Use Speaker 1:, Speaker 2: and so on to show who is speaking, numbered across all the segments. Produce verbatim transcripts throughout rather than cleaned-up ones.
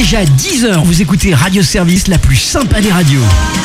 Speaker 1: déjà dix heures, vous écoutez Radio Service, la plus sympa des radios.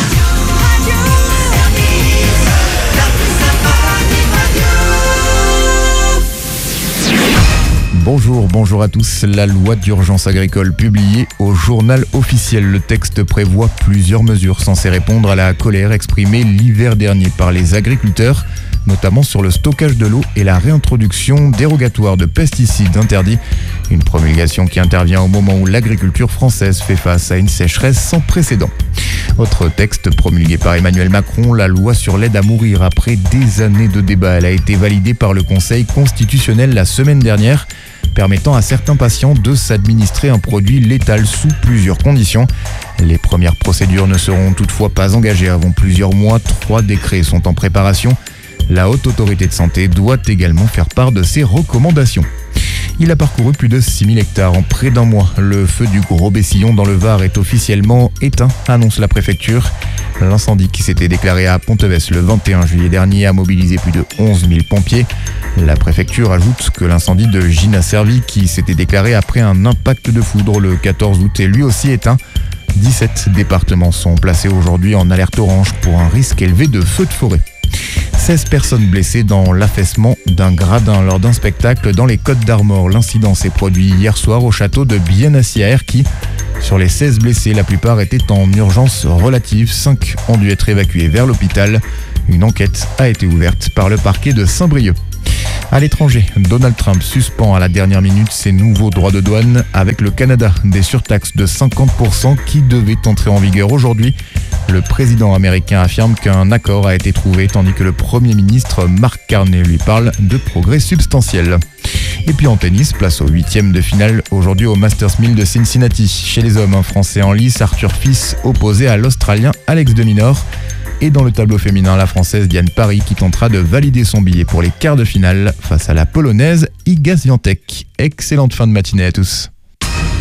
Speaker 2: Bonjour, bonjour à tous. La loi d'urgence agricole publiée au journal officiel. Le texte prévoit plusieurs mesures censées répondre à la colère exprimée l'hiver dernier par les agriculteurs, notamment sur le stockage de l'eau et la réintroduction dérogatoire de pesticides interdits. Une promulgation qui intervient au moment où l'agriculture française fait face à une sécheresse sans précédent. Autre texte promulgué par Emmanuel Macron, la loi sur l'aide à mourir. Après des années de débat, elle a été validée par le Conseil constitutionnel la semaine dernière, permettant à certains patients de s'administrer un produit létal sous plusieurs conditions. Les premières procédures ne seront toutefois pas engagées avant plusieurs mois. Trois décrets sont en préparation. La Haute Autorité de Santé doit également faire part de ses recommandations. Il a parcouru plus de six mille hectares en près d'un mois. Le feu du Gros Bessillon dans le Var est officiellement éteint, annonce la préfecture. L'incendie qui s'était déclaré à Ponteves le vingt et un juillet dernier a mobilisé plus de onze mille pompiers. La préfecture ajoute que l'incendie de Gina Servi, qui s'était déclaré après un impact de foudre le quatorze août, est lui aussi éteint. dix-sept départements sont placés aujourd'hui en alerte orange pour un risque élevé de feux de forêt. seize personnes blessées dans l'affaissement d'un gradin lors d'un spectacle dans les Côtes d'Armor. L'incident s'est produit hier soir au château de Bienassi à Erquy. Sur les seize blessés, la plupart étaient en urgence relative. cinq ont dû être évacués vers l'hôpital. Une enquête a été ouverte par le parquet de Saint-Brieuc. À l'étranger, Donald Trump suspend à la dernière minute ses nouveaux droits de douane avec le Canada. Des surtaxes de cinquante pour cent qui devaient entrer en vigueur aujourd'hui. Le président américain affirme qu'un accord a été trouvé, tandis que le Premier ministre Mark Carney lui parle de progrès substantiels. Et puis en tennis, place au huitième de finale aujourd'hui au Masters mille de Cincinnati. Chez les hommes, un Français en lice, Arthur Fils, opposé à l'Australien Alex de Minaur. Et dans le tableau féminin, la Française Diane Parry qui tentera de valider son billet pour les quarts de finale face à la Polonaise Iga Świątek. Excellente fin de matinée à tous.